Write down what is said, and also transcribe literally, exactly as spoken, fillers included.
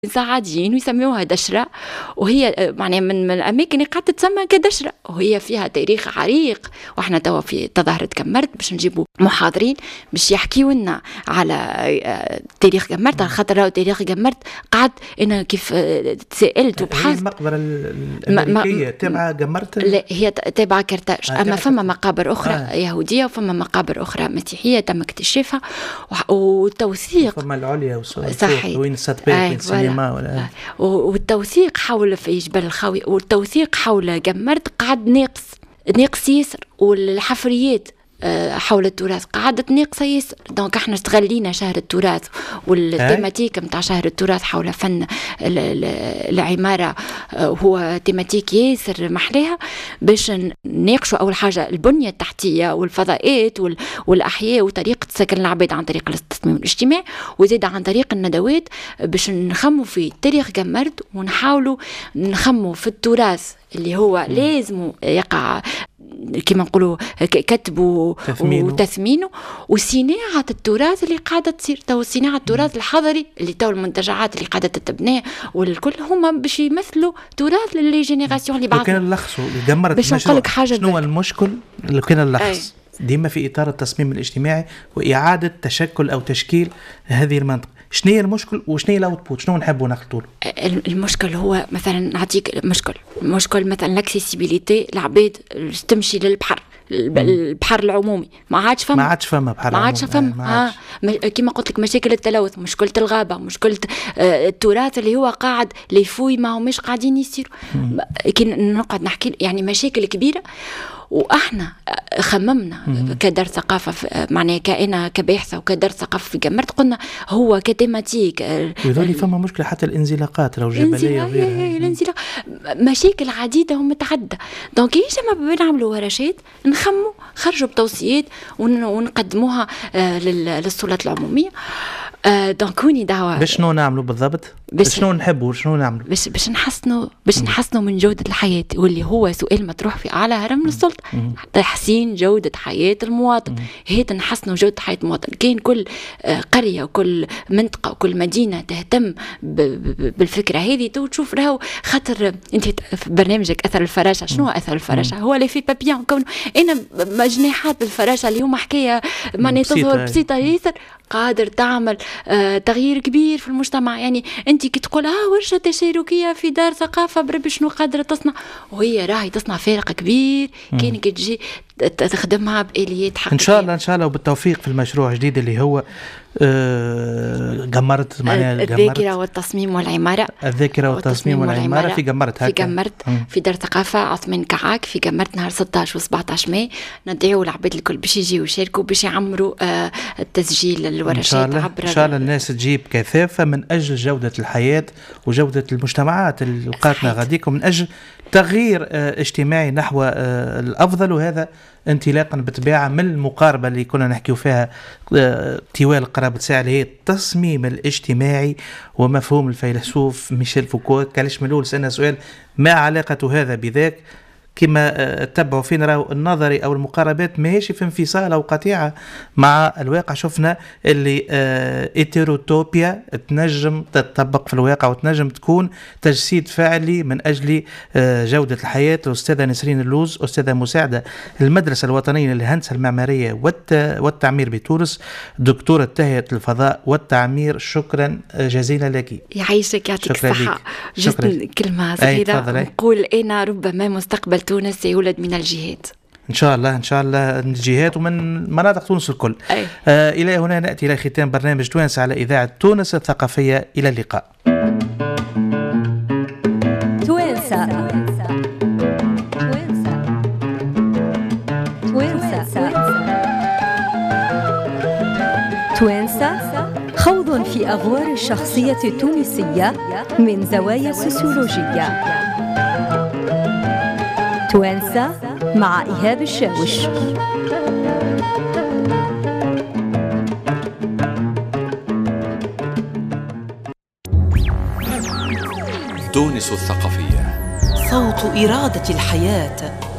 عاديين ويسموها دشرة، وهي معناها من, من الأماكن اللي قاعدة تسمى كدشرة، وهي فيها تاريخ عريق. وإحنا توا في تظاهرة كمرت باش نجيبوا محاضرين باش يحكيوا لنا على تاريخ كمرت، على خاطر تاريخ كمرت قعد أنا كيف تسألت وبحثت. المقبرة الأمريكية تابعة كمرت؟ لا، هي تابعة كرتاج. آه أما فما مقابر أخرى آه. يهودية وفما مقابر أخرى مسيحية تم اكتشافها والتوثيق. فما العليا والصحيح وين الساتباك السينما ولا والتوثيق حول في جبل الخاوي، والتوثيق حول جمرت قعد ناقص ناقص ياسر، والحفريات حول التراث قعدت ناقصة ياسر. دونك احنا استغلينا شهر التراث والتيماتيك متاع شهر التراث حول فن العمارة، هو تيماتيك ياسر محليها باش نناقشوا أول حاجة البنية التحتية والفضاءات والأحياء وطريقة سكن العباد عن طريق التصميم الاجتماعي، وزيد عن طريق الندوات باش نخموا في تاريخ جمرت ونحاولوا نخموا في التراث اللي هو م. لازم يقع كما نقولوا كتبوا وتثمينه، وصناعة التراث اللي قاعدة تصير تو، صناعة التراث الحضري اللي تو المنتجعات اللي قاعدة تتبنى والكل هما باش يمثلوا تراث للي جينيراسيون اللي بعد. كان نلخصوا جمرت باش نقول لك حاجة، شنو المشكل اللي كان نلخص ديما في إطار التصميم الاجتماعي وإعادة تشكل أو تشكيل هذه المنطقة؟ شنو هي المشكل وشنو هي الاوتبوت؟ شنو نحبوا نخلطوا؟ المشكل هو مثلا نعطيك مشكل مشكل مثلا الاكسيسيبيليتي، العباد تمشي للبحر، البحر العمومي ما عادش فما ما عادش فما بحر ما عادش فما ها كما قلت لك مشاكل التلوث، مشكله الغابه، مشكله آه التراث اللي هو قاعد ليفوي ما همش قاعدين يصيروا. كي نقعد نحكي يعني مشاكل كبيره، واحنا خممنا مم. كدار ثقافه معناها كائنه كباحثه وكدار ثقافه في جمرت، قلنا هو كتيماتيك ويظل فما مشكله حتى الانزلاقات لو جبليه وغيرها، الانزلاق مشاكل عديده ومتعدده. دونك ايش ما بنعملوا ورشات نخموا خرجوا بتوصيات ونقدموها للسلطات العموميه. آه دونك هوني دعوه باش شنو نعملوا بالضبط، باش شنو نحبوا شنو نعملوا باش باش نحسنوا باش نحسنوا من جوده الحياه، واللي هو سؤال مطروح في اعلى هرم من السلطه، تحسين جوده حياه المواطن. هيدا نحسنوا جوده حياه المواطن. كاين كل آه قريه وكل منطقه وكل مدينه تهتم بالفكره هذه، تو تشوف راهو خاطر انت في برنامجك اثر الفراشه. شنو اثر الفراشه؟ هو اللي في بابيون كونه انا مجنحات بالفراشه اللي هما حكايه معناها تظهر بسيطه ياسر قادر تعمل آه تغيير كبير في المجتمع. يعني انت كي تقول ها ورشه تشاركيه في دار ثقافه بربي شنو قادره تصنع، وهي راهي تصنع فارق كبير كاين كي تجي تخدمها بآليات حقيقية. ان شاء الله ان شاء الله وبالتوفيق في المشروع الجديد اللي هو آه جمرت معناها الذاكره والتصميم والعماره. الذاكره والتصميم والعماره في جمرت في جمرت في دار ثقافه عثمان كعاك في جمرت نهار ستة عشر وسبعة عشر ماي. ندعو العباد الكل باش يجيوا يشاركوا باش يعمروا آه التسجيل الورشات عبر ان شاء الله الناس تجيب كثافه من اجل جوده الحياه وجوده المجتمعات اللي لقاتنا غاديك، ومن اجل تغيير آه اجتماعي نحو آه الافضل، وهذا انطلاقا بطبيعه من المقاربه اللي كنا نحكيو فيها آه طوال قرابه ساعه، اللي هي التصميم الاجتماعي ومفهوم الفيلسوف ميشيل فوكو. كالش من الاول سألنا سؤال ما علاقه هذا بذاك؟ كما تتبعوا فينا راهو النظري او المقاربات ماشي في انفصال او قطيعه مع الواقع. شفنا اللي ايتيروتوبيا تنجم تطبق في الواقع وتنجم تكون تجسيد فعلي من اجل جوده الحياه. الاستاذه نسرين اللوز، استاذه مساعده المدرسه الوطنيه للهندسه المعماريه والتعمير بتونس، دكتوره تهيئه الفضاء والتعمير، شكرا جزيلا لك. يعيشك يعطيك الصحه. جست كلمه صغيره نقول انا ربما مستقبل تونس يولد من الجهاد إن شاء الله إن شاء الله الجهات ومن مناطق تونس الكل. آه إلى هنا نأتي إلى ختام برنامج توانس على إذاعة تونس الثقافية. إلى اللقاء. توانسة توانسة خوض في أغوار الشخصية التونسية من زوايا سوسيولوجية. توانسة مع إيهاب الشاوش. تونس الثقافية، صوت إرادة الحياة.